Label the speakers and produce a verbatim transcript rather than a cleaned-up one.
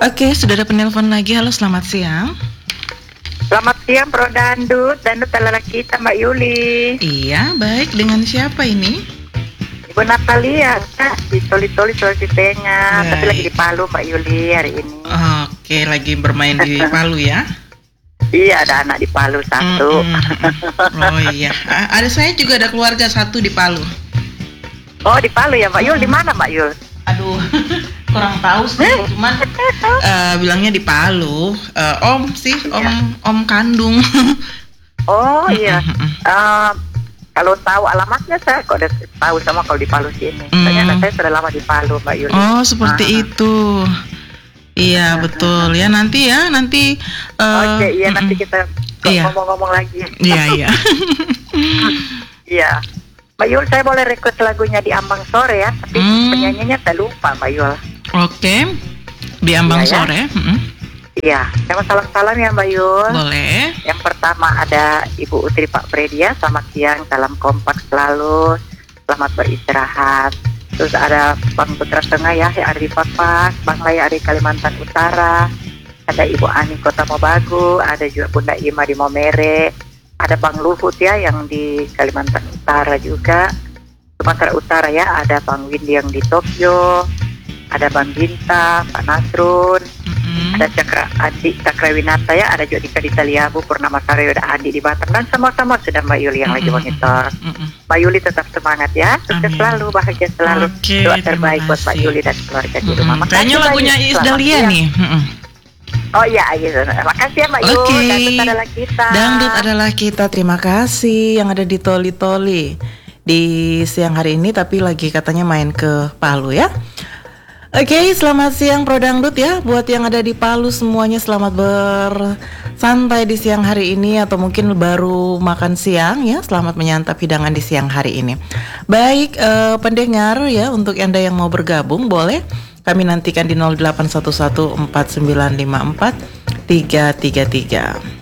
Speaker 1: Oke, sudah ada penelpon lagi. Halo, selamat siang.
Speaker 2: Selamat siang, Bro Dandut. Dandut adalah kita, Mbak Yuli.
Speaker 1: Iya, baik. Dengan siapa ini?
Speaker 2: Ibu Natalia, di Toli-Toli, Sulawesi Tengah. Tapi lagi di Palu, Mbak Yuli, hari ini.
Speaker 1: Oke, lagi bermain di Palu ya?
Speaker 2: Iya, ada anak di Palu satu.
Speaker 1: Mm-mm. Oh iya, A- ada saya juga ada keluarga satu di Palu.
Speaker 2: Oh, di Palu ya, Mbak Yul. Di mana, Mbak Yul?
Speaker 1: Aduh, kurang tahu sih, cuman uh, bilangnya di Palu. Uh, om sih, om
Speaker 2: Iya.
Speaker 1: om kandung.
Speaker 2: Oh iya.
Speaker 1: Mm-mm.
Speaker 2: Eh, kalau tahu alamatnya saya kok udah tahu sama kalau di Palu sini. Soalnya
Speaker 1: Mm.
Speaker 2: anak saya sudah lama di Palu, Mbak Yuli.
Speaker 1: Oh, seperti
Speaker 2: Ah.
Speaker 1: itu. Iya, betul. Ya nanti ya, nanti. uh,
Speaker 2: Oke, iya nanti
Speaker 1: mm-mm.
Speaker 2: kita
Speaker 1: Iya.
Speaker 2: ngomong-ngomong lagi.
Speaker 1: Iya, iya.
Speaker 2: Iya. Mbak Yul, saya boleh request lagunya di Ambang Sore ya, tapi
Speaker 1: Hmm.
Speaker 2: penyanyinya saya lupa, Mbak Yul.
Speaker 1: Oke, di Ambang
Speaker 2: Iya, ya.
Speaker 1: Sore. Mm-mm.
Speaker 2: Iya, saya mau salam-salam ya Mbak Yul.
Speaker 1: Boleh.
Speaker 2: Yang pertama ada Ibu Utri Pak Fredia, selamat siang, salam kompak selalu, selamat beristirahat. Terus ada Bang Putra Tengah ya, yang ada di Papas, Bang Laya ada di Kalimantan Utara, ada Ibu Ani Kota Mobagu, ada juga Bunda Ima di Momere, ada Bang Luhut ya yang di Kalimantan Utara juga, Sumatera Utara ya, ada Bang Windy yang di Tokyo, ada Bang Bintang, Pak Nasrun,
Speaker 1: Mm-mm.
Speaker 2: ada Cakra Adi Cakrawinata ya, ada juga Dika di Taliabu, Purnama Sari, ada Andi di Batam, dan sama-sama sudah Mbak Yuli yang lagi
Speaker 1: Mm-mm.
Speaker 2: monitor.
Speaker 1: Mm-mm.
Speaker 2: Mbak Yuli tetap semangat ya, sukses
Speaker 1: Amin.
Speaker 2: selalu, bahagia selalu.
Speaker 1: Oke,
Speaker 2: Doa
Speaker 1: terima
Speaker 2: terbaik buat Mbak
Speaker 1: kasih.
Speaker 2: Yuli dan keluarga di
Speaker 1: Mm-mm.
Speaker 2: rumah. Makasih,
Speaker 1: Kayaknya
Speaker 2: Mbak
Speaker 1: lagunya
Speaker 2: Yuli.
Speaker 1: Iis
Speaker 2: Selamat
Speaker 1: Dahlia
Speaker 2: siang.
Speaker 1: nih. Mm-mm.
Speaker 2: Oh iya, gitu. Makasih ya Mbak Yuli.
Speaker 1: Oke.
Speaker 2: Dangdut adalah kita.
Speaker 1: Dangdut adalah kita. Terima kasih yang ada di Toli-Toli di siang hari ini, tapi lagi katanya main ke Palu ya. Oke, selamat siang Pro Dangdut ya. Buat yang ada di Palu semuanya selamat bersantai di siang hari ini, atau mungkin baru makan siang ya. Selamat menyantap hidangan di siang hari ini. Baik, eh, pendengar ya, untuk Anda yang mau bergabung boleh kami nantikan di nol delapan satu satu empat sembilan lima empat tiga tiga tiga.